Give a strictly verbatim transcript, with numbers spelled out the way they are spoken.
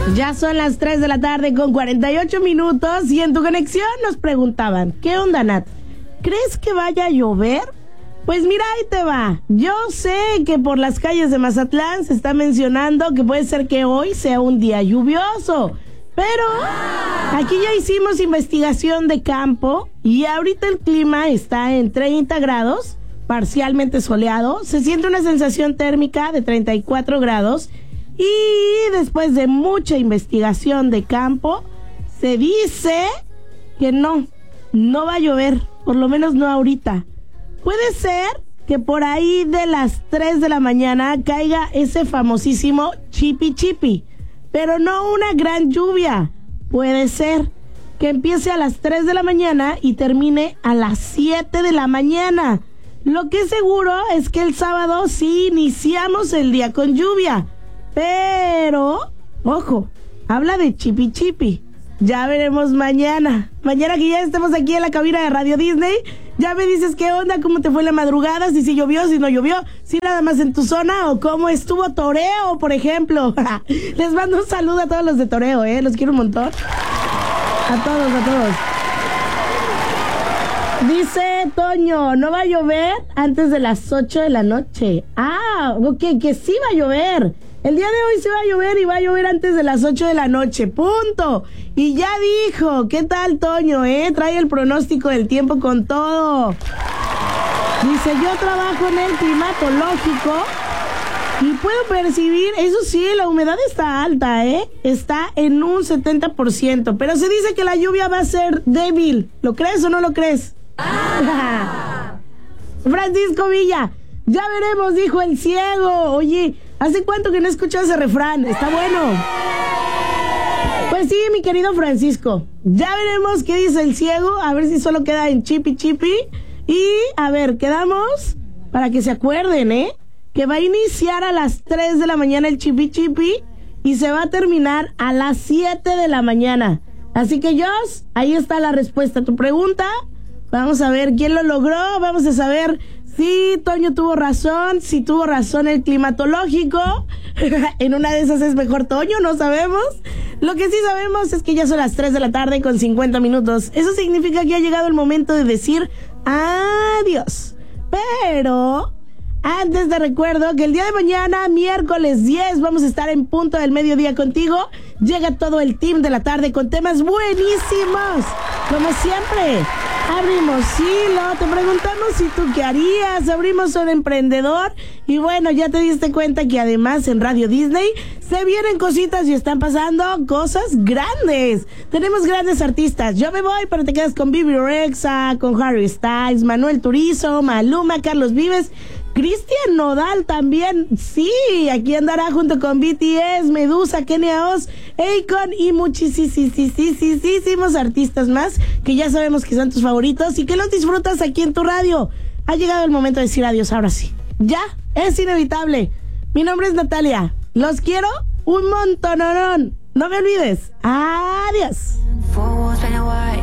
Ya son las tres de la tarde con cuarenta y ocho minutos y en tu conexión nos preguntaban, ¿qué onda, Nat? ¿Crees que vaya a llover? Pues mira, ahí te va. Yo sé que por las calles de Mazatlán se está mencionando que puede ser que hoy sea un día lluvioso, pero aquí ya hicimos investigación de campo y ahorita el clima está en treinta grados, parcialmente soleado, se siente una sensación térmica de treinta y cuatro grados y después de mucha investigación de campo se dice que no, no va a llover, por lo menos no ahorita. Puede ser que por ahí de las tres de la mañana caiga ese famosísimo chipi chipi, pero no una gran lluvia. Puede ser que empiece a las tres de la mañana y termine a las siete de la mañana. Lo que es seguro es que el sábado sí iniciamos el día con lluvia, pero, ojo, habla de chipi chipi. Ya veremos mañana. Mañana que ya estemos aquí en la cabina de Radio Disney, ya me dices qué onda, cómo te fue la madrugada, si sí llovió, si no llovió, si nada más en tu zona o cómo estuvo Toreo, por ejemplo. Les mando un saludo a todos los de Toreo, ¿eh? Los quiero un montón. A todos, a todos. Dice Toño, no va a llover antes de las ocho de la noche. Ah, ok, que sí va a llover. El día de hoy se va a llover y va a llover antes de las ocho de la noche, punto. Y ya dijo, ¿qué tal, Toño, eh? Trae el pronóstico del tiempo con todo. Dice, yo trabajo en el climatológico y puedo percibir, eso sí, la humedad está alta, ¿eh? Está en un setenta por ciento, pero se dice que la lluvia va a ser débil. ¿Lo crees o no lo crees? Ah. Francisco Villa, ya veremos, dijo el ciego. Oye, ¿hace cuánto que no escucho ese refrán? Está bueno. Pues sí, mi querido Francisco. Ya veremos qué dice el ciego. A ver si solo queda en chipi chipi. Y, a ver, quedamos para que se acuerden, ¿eh? Que va a iniciar a las tres de la mañana el chipi chipi y se va a terminar a las siete de la mañana. Así que, Joss, ahí está la respuesta a tu pregunta. Vamos a ver quién lo logró. Vamos a saber si Toño tuvo razón, si tuvo razón el climatológico. En una de esas es mejor Toño, no sabemos. Lo que sí sabemos es que ya son las tres de la tarde con cincuenta minutos. Eso significa que ha llegado el momento de decir adiós. Pero antes te recuerdo que el día de mañana, miércoles diez, vamos a estar en punto del mediodía contigo. Llega todo el team de la tarde con temas buenísimos. Como siempre, abrimos hilo, te preguntamos si tú qué harías, abrimos un emprendedor y bueno, ya te diste cuenta que además en Radio Disney se vienen cositas y están pasando cosas grandes. Tenemos grandes artistas. Yo me voy, pero te quedas con Bibi Rexha, con Harry Styles, Manuel Turizo, Maluma, Carlos Vives, Cristian Nodal también, sí, aquí andará junto con B T S, Medusa, Kenia Oz, Akon y muchísimos artistas más que ya sabemos que son tus favoritos y que los disfrutas aquí en tu radio. Ha llegado el momento de decir adiós, ahora sí. Ya, es inevitable. Mi nombre es Natalia. Los quiero un montononón. No me olvides. Adiós.